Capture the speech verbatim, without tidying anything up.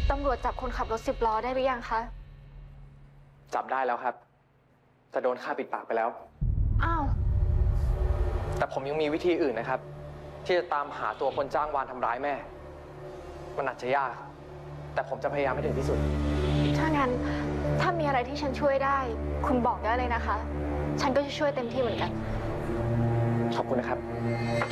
ตำรวจจับคนขับรถสิบล้อได้หรือยังคะจับได้แล้วครับแต่โดนฆ่าปิดปากไปแล้วอ้าวแต่ผมยังมีวิธีอื่นนะครับที่จะตามหาตัวคนจ้างวานทำร้ายแม่มันอาจจะยากแต่ผมจะพยายามให้ถึงที่สุดถ้างั้นถ้ามีอะไรที่ฉันช่วยได้คุณบอกได้เลยนะคะฉันก็จะช่วยเต็มที่เหมือนกันขอบคุณนะครับ